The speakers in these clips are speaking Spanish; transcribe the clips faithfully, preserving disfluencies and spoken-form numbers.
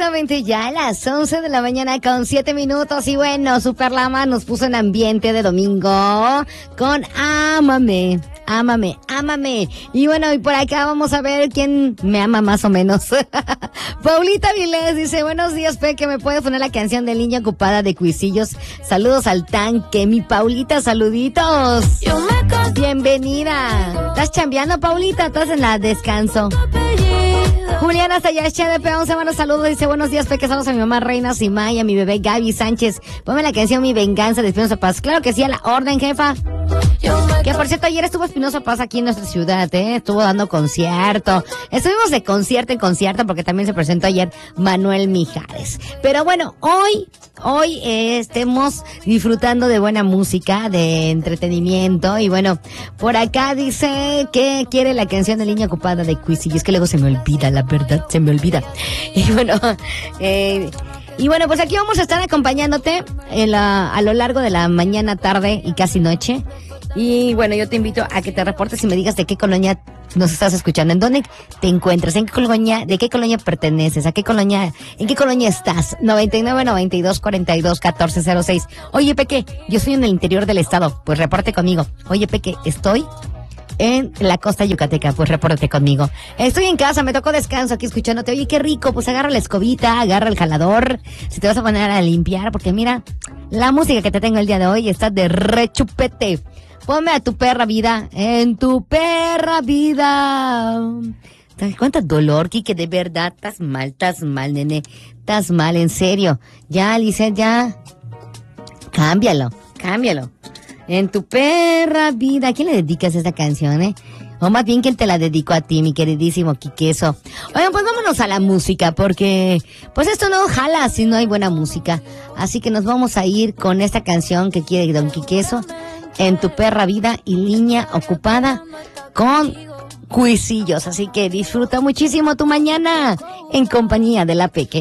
Efectivamente, ya a las once de la mañana con siete minutos. Y bueno, Super Lama nos puso en ambiente de domingo con Ámame, Ámame, Ámame. Y bueno, y por acá vamos a ver quién me ama más o menos. Paulita Vilés dice, buenos días, Peque, ¿me puedes poner la canción de Niña Ocupada de Cuisillos? Saludos al tanque, mi Paulita, saluditos. Bienvenida. ¿Estás chambeando, Paulita? ¿Estás en la descanso? Juliana Sayasha de Peón, se manda saludos, dice, buenos días, Peque, saludos a mi mamá Reina Simaya, a mi bebé Gaby Sánchez. Ponme la canción Mi Venganza de Espinosa Paz. Claro que sí, a la orden, jefa. Que por cierto, ayer estuvo Espinosa Paz aquí en nuestra ciudad, ¿eh? Estuvo dando concierto. Estuvimos de concierto en concierto porque también se presentó ayer Manuel Mijares. Pero bueno, hoy, hoy eh, estemos disfrutando de buena música, de entretenimiento. Y bueno, por acá dice que quiere la canción de Niña Ocupada de Cuisillos. Es que luego se me olvida, la verdad, se me olvida. Y bueno, eh... Y bueno, pues aquí vamos a estar acompañándote en la, a lo largo de la mañana, tarde y casi noche. Y bueno, yo te invito a que te reportes y me digas de qué colonia nos estás escuchando, en dónde te encuentras, en qué colonia, de qué colonia perteneces, a qué colonia, en qué colonia estás. noventa y nueve, noventa y dos, cuarenta y dos, catorce cero seis. Oye, Peque, yo estoy en el interior del estado, pues repórtate conmigo. Oye, Peque, estoy en la costa yucateca, pues repórtate conmigo. Estoy en casa, me tocó descanso aquí escuchándote. Oye, qué rico, pues agarra la escobita, agarra el jalador, si te vas a poner a limpiar, porque mira, la música que te tengo el día de hoy está de rechupete. Ponme a Tu Perra Vida, en Tu Perra Vida. ¿Cuánto dolor, Kike? De verdad, estás mal, estás mal, nene, estás mal, en serio. Ya, Lisette, ya, cámbialo, cámbialo. En Tu Perra Vida. ¿A quién le dedicas esta canción, eh? O más bien que te la dedico a ti, mi queridísimo Quiqueso. Oigan, pues vámonos a la música, porque pues esto no jala si no hay buena música. Así que nos vamos a ir con esta canción que quiere Don Quiqueso, En Tu Perra Vida y Niña Ocupada con Cuisillos. Así que disfruta muchísimo tu mañana en compañía de la Peque.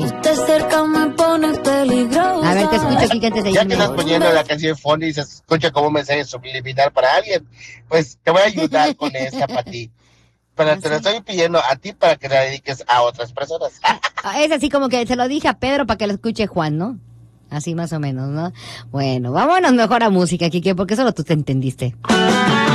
A ver, te escucho aquí antes de Ya que estás poniendo la canción de fondo y se escucha como un mensaje subliminal para alguien, pues te voy a ayudar con esta para ti. Pero ¿Ah, te sí? Lo estoy pidiendo a ti para que la dediques a otras personas. Es así como que se lo dije a Pedro para que lo escuche Juan, ¿no? Así más o menos, ¿no? Bueno, vámonos mejor a música, Kike, porque solo tú te entendiste.